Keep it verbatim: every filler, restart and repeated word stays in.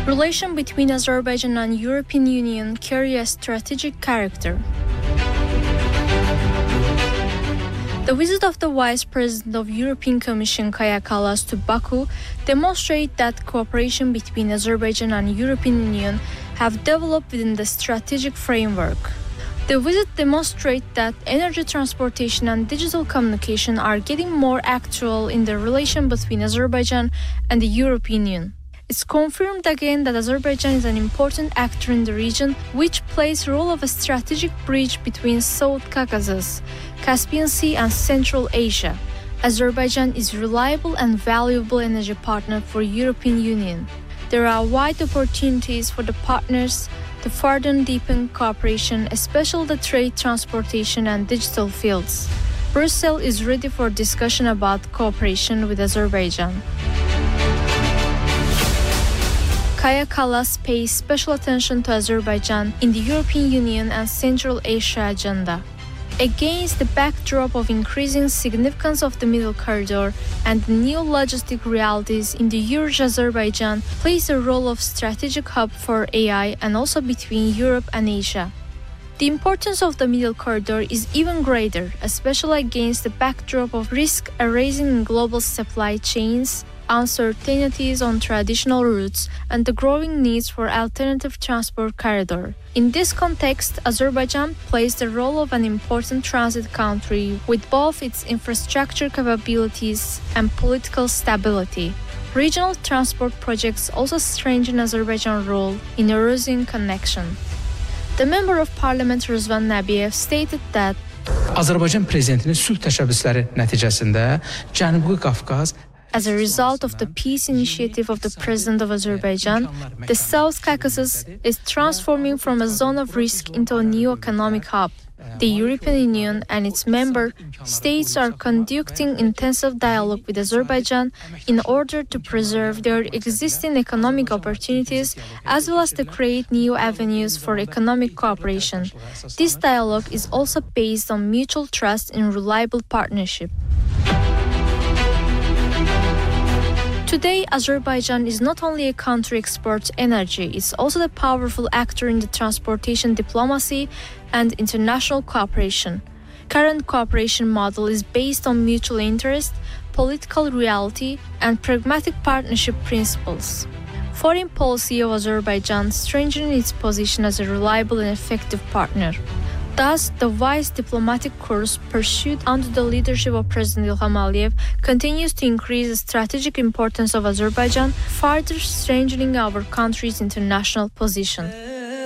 Relations between Azerbaijan and European Union carry a strategic character. The visit of the Vice President of European Commission, Kaja Kallas, to Baku demonstrates that cooperation between Azerbaijan and European Union have developed within the strategic framework. The visit demonstrates that energy transportation and digital communication are getting more actual in the relation between Azerbaijan and the European Union. It's confirmed again that Azerbaijan is an important actor in the region, which plays the role of a strategic bridge between South Caucasus, Caspian Sea and Central Asia. Azerbaijan is a reliable and valuable energy partner for European Union. There are wide opportunities for the partners to further deepen cooperation, especially the trade, transportation and digital fields. Brussels is ready for discussion about cooperation with Azerbaijan. Kaja Kallas pays special attention to Azerbaijan in the European Union and Central Asia agenda. Against the backdrop of increasing significance of the Middle Corridor and the new logistic realities in the Eurasia, Azerbaijan plays a role of strategic hub for A I and also between Europe and Asia. The importance of the Middle Corridor is even greater, especially against the backdrop of risk arising in global supply chains, uncertainties on traditional routes, and the growing needs for alternative transport corridor. In this context, Azerbaijan plays the role of an important transit country with both its infrastructure capabilities and political stability. Regional transport projects also strengthen Azerbaijan's role in Eurasian connection. The Member of Parliament Rızvan Nabiyev stated that Azərbaycan prezidentinin sülh təşəbbüsləri nəticəsində Cənubi Qafqaz as a result of the peace initiative of the President of Azerbaijan, the South Caucasus is transforming from a zone of risk into a new economic hub. The European Union and its member states are conducting intensive dialogue with Azerbaijan in order to preserve their existing economic opportunities as well as to create new avenues for economic cooperation. This dialogue is also based on mutual trust and reliable partnership. Today, Azerbaijan is not only a country exports energy, it's also a powerful actor in the transportation diplomacy and international cooperation. Current cooperation model is based on mutual interest, political reality, and pragmatic partnership principles. Foreign policy of Azerbaijan strengthens its position as a reliable and effective partner. Thus, the wise diplomatic course pursued under the leadership of President Ilham Aliyev continues to increase the strategic importance of Azerbaijan, further strengthening our country's international position.